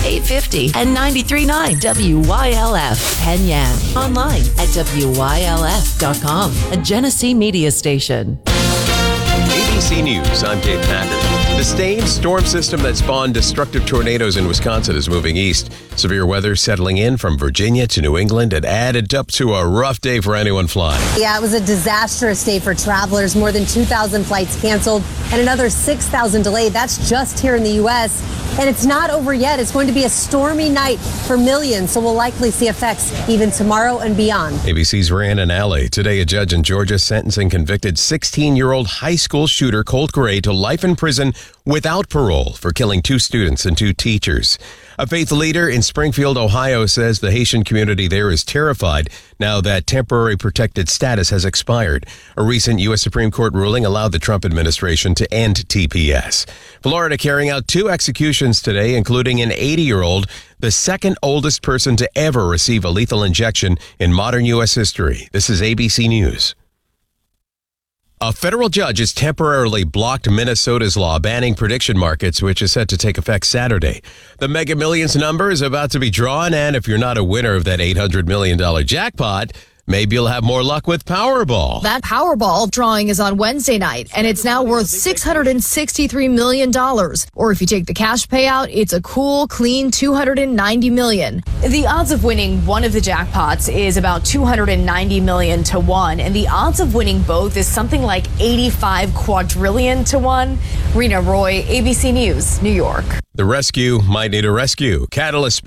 850 and 93.9 WYLF Penyan. Online at WYLF.com. A Genesee Media Station. ABC News, I'm Dave Packard. The stained storm system that spawned destructive tornadoes in Wisconsin is moving east. Severe weather settling in from Virginia to New England and added up to a rough day for anyone flying. Yeah, it was a disastrous day for travelers. More than 2,000 flights canceled and another 6,000 delayed. That's just here in the U.S. And it's not over yet. It's going to be a stormy night for millions, so we'll likely see effects even tomorrow and beyond. ABC's Rhiannon Alley. Today, a judge in Georgia sentencing convicted 16-year-old high school shooter Colt Gray to life in prison without parole for killing 2 students and 2 teachers. A faith leader in Springfield, Ohio, says the Haitian community there is terrified now that temporary protected status has expired. A recent U.S. Supreme Court ruling allowed the Trump administration to end TPS. Florida carrying out 2 executions today, including an 80-year-old, the second oldest person to ever receive a lethal injection in modern U.S. history. This is ABC News. A federal judge has temporarily blocked Minnesota's law banning prediction markets, which is set to take effect Saturday. The Mega Millions number is about to be drawn, and if you're not a winner of that $800 million jackpot, maybe you'll have more luck with Powerball. That Powerball drawing is on Wednesday night, and it's now worth $663 million. Or if you take the cash payout, it's a cool, clean $290 million. The odds of winning one of the jackpots is about 290 million to 1, and the odds of winning both is something like 85 quadrillion to 1. Rena Roy, ABC News, New York. The rescue might need a rescue. Catalyst